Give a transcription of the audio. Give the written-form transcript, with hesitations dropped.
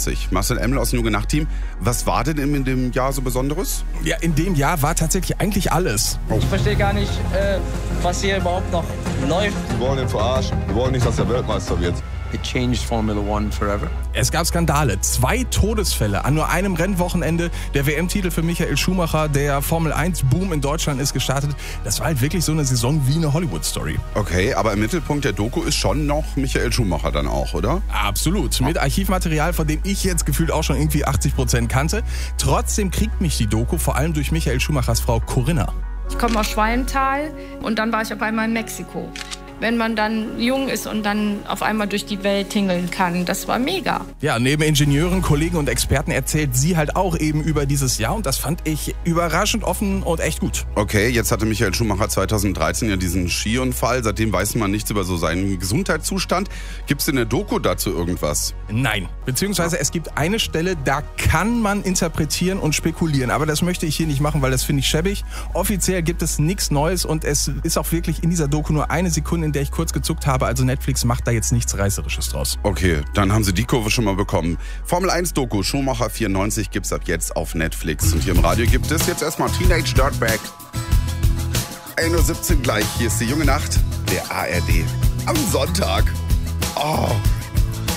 94. Marcel Emmel aus dem Junge Nacht Team. Was war denn in dem Jahr so Besonderes? Ja, in dem Jahr war tatsächlich eigentlich alles. Ich verstehe gar nicht, was hier überhaupt noch läuft. Wir wollen ihn verarschen. Wir wollen nicht, dass er Weltmeister wird. It changed Formula One forever. Es gab Skandale, 2 Todesfälle an nur einem Rennwochenende. Der WM-Titel für Michael Schumacher, der Formel-1-Boom in Deutschland ist gestartet. Das war halt wirklich so eine Saison wie eine Hollywood-Story. Okay, aber im Mittelpunkt der Doku ist schon noch Michael Schumacher dann auch, oder? Absolut, mit Archivmaterial, von dem ich jetzt gefühlt auch schon irgendwie 80% kannte. Trotzdem kriegt mich die Doku vor allem durch Michael Schumachers Frau Corinna. Ich komme aus Schwalmtal und dann war ich auf einmal in Mexiko. Wenn man dann jung ist und dann auf einmal durch die Welt tingeln kann, das war mega. Ja, neben Ingenieuren, Kollegen und Experten erzählt sie halt auch eben über dieses Jahr und das fand ich überraschend offen und echt gut. Okay, jetzt hatte Michael Schumacher 2013 ja diesen Skiunfall. Seitdem weiß man nichts über so seinen Gesundheitszustand. Gibt es in der Doku dazu irgendwas? Nein, beziehungsweise es gibt eine Stelle, da kann man interpretieren und spekulieren, aber das möchte ich hier nicht machen, weil das finde ich schäbig. Offiziell gibt es nichts Neues und es ist auch wirklich in dieser Doku nur eine Sekunde, in der ich kurz gezuckt habe, also Netflix macht da jetzt nichts Reißerisches draus. Okay, dann haben Sie die Kurve schon mal bekommen. Formel 1 Doku Schumacher 94 gibt's ab jetzt auf Netflix. Und hier im Radio gibt es jetzt erstmal Teenage Dirtbag. 1:17 Uhr gleich. Hier ist die Junge Nacht der ARD. Am Sonntag. Oh.